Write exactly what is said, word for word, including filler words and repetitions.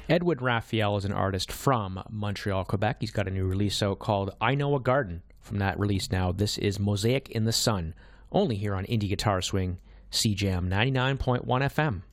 Edward Raphael is an artist from Montreal, Quebec. He's got a new release out called I Know a Garden. From that release now, this is Mosaic in the Sun, only here on Indie Guitar Swing, C J A M ninety-nine point one F M.